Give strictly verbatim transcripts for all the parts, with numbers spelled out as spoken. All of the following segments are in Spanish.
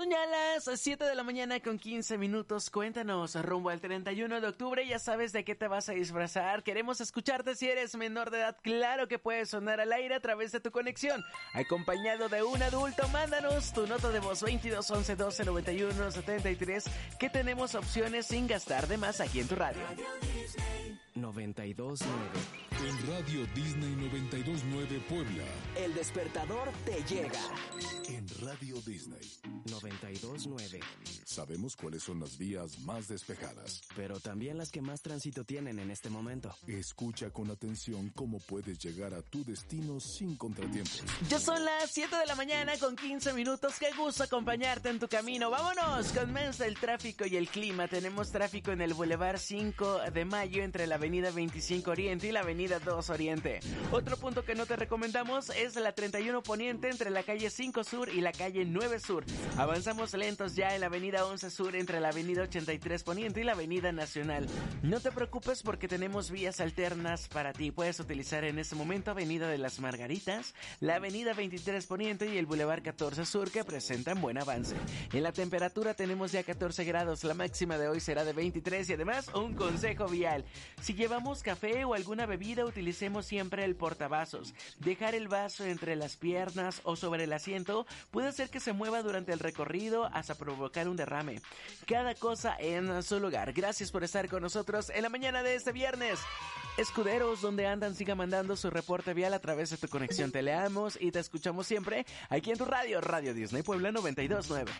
Son ya las siete de la mañana con quince minutos. Cuéntanos, rumbo al treinta y uno de octubre, ya sabes de qué te vas a disfrazar. Queremos escucharte si eres menor de edad. Claro que puedes sonar al aire a través de tu conexión. Acompañado de un adulto, mándanos tu nota de voz veintidós once doce noventa y uno setenta y tres, que tenemos opciones sin gastar de más aquí en tu radio. noventa y dos nueve. En Radio Disney noventa y dos nueve Puebla. El despertador te llega. En Radio Disney noventa y dos nueve. Sabemos cuáles son las vías más despejadas, pero también las que más tránsito tienen en este momento. Escucha con atención cómo puedes llegar a tu destino sin contratiempos. Ya son las siete de la mañana con quince minutos. Qué gusto acompañarte en tu camino. Vámonos con más del tráfico y el clima. Tenemos tráfico en el Boulevard cinco de Mayo entre la Avenida veinticinco Oriente y la Avenida dos Oriente. Otro punto que no te recomendamos es la treinta y uno Poniente entre la calle cinco Sur y la calle nueve Sur. Avanzamos lentos ya en la Avenida once Sur entre la Avenida ochenta y tres Poniente y la Avenida Nacional. No te preocupes porque tenemos vías alternas para ti. Puedes utilizar en este momento Avenida de las Margaritas, la Avenida veintitrés Poniente y el Boulevard catorce Sur, que presentan buen avance. En la temperatura tenemos ya catorce grados, la máxima de hoy será de veintitrés y además un consejo vial. Si llevamos café o alguna bebida, utilicemos siempre el portavasos. Dejar el vaso entre las piernas o sobre el asiento puede hacer que se mueva durante el recorrido hasta provocar un derrame. Cada cosa en su lugar. Gracias por estar con nosotros en la mañana de este viernes. Escuderos, donde andan, siga mandando su reporte vial a través de tu conexión. Te leamos y te escuchamos siempre aquí en tu radio, Radio Disney Puebla noventa y dos nueve.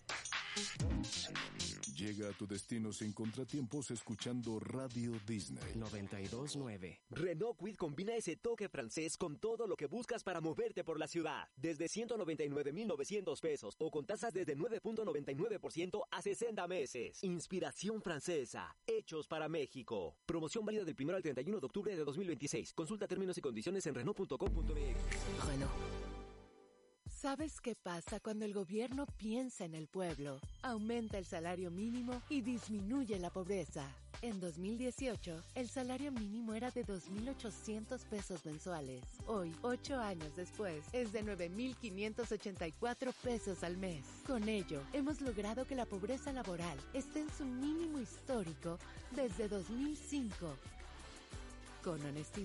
Llega a tu destino sin contratiempos escuchando Radio Disney noventa y dos nueve. Renault Kwid combina ese toque francés con todo lo que buscas para moverte por la ciudad. Desde ciento noventa y nueve mil novecientos pesos o con tasas desde nueve punto noventa y nueve por ciento a sesenta meses. Inspiración francesa. Hechos para México. Promoción válida del primero al treinta y uno de octubre de dos mil veintiséis. Consulta términos y condiciones en Renault punto com punto m x. Renault. ¿Sabes qué pasa cuando el gobierno piensa en el pueblo? Aumenta el salario mínimo y disminuye la pobreza. En dos mil dieciocho, el salario mínimo era de dos mil ochocientos pesos mensuales. Hoy, ocho años después, es de nueve mil quinientos ochenta y cuatro pesos al mes. Con ello, hemos logrado que la pobreza laboral esté en su mínimo histórico desde dos mil cinco. Con honestidad.